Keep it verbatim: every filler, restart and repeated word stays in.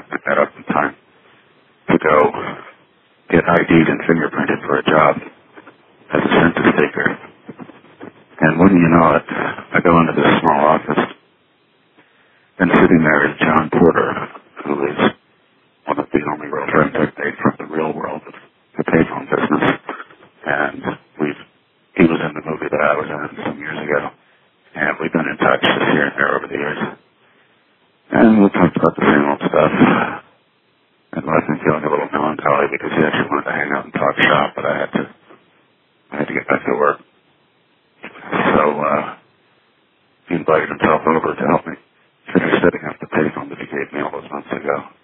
I picked that up in time to go get I D'd and fingerprinted for a job as a census taker. And wouldn't you know it, I go into this small office, and sitting there is John Porter, who is one of the only real friends I've made from the real world of the payphone business. And we've, he was in the movie that I was in some years ago, and we've been in touch just here and there over the years. And we talked about the same old stuff. And left me feeling a little melancholy because he actually wanted to hang out and talk shop, but I had to, I had to get back to work. So, uh, he invited himself over to help me finish setting up the payphone that he gave me all those months ago.